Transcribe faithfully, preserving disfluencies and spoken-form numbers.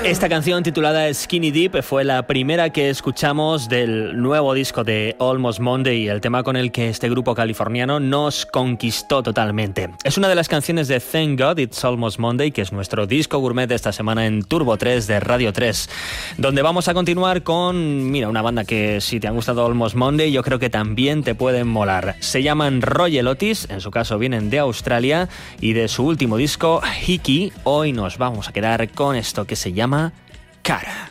Esta canción titulada Skinny Deep fue la primera que escuchamos del nuevo disco de Almost Monday, el tema con el que este grupo californiano nos conquistó totalmente. Es una de las canciones de Thank God It's Almost Monday, que es nuestro disco gourmet de esta semana en Turbo tres de Radio tres, donde vamos a continuar con, mira, una banda que si te han gustado Almost Monday yo creo que también te pueden molar. Se llaman Royal Otis, en su caso vienen de Australia, y de su último disco Hickey hoy nos vamos a quedar con esto que se llama Cara.